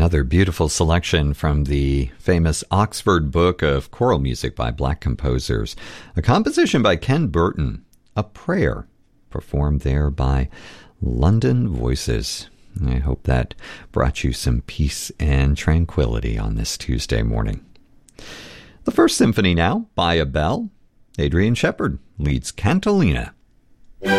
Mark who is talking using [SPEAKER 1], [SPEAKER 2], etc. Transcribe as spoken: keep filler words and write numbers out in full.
[SPEAKER 1] Another beautiful selection from the famous Oxford Book of Choral Music by Black Composers. A composition by Ken Burton, A Prayer, performed there by London Voices. I hope that brought you some peace and tranquility on this Tuesday morning. The First Symphony now, by Abel. Adrian Shepard leads Cantilena.